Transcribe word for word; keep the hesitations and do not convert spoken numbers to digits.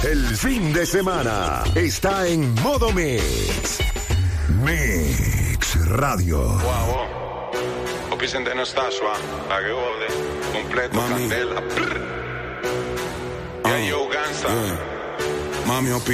El fin de semana está en modo Mix. Mix Radio. Wow, wow. Opisente no está suave. La que jode. Completo, Mami. candela. Yeah, yo, Gansa. Yeah. Mami, opi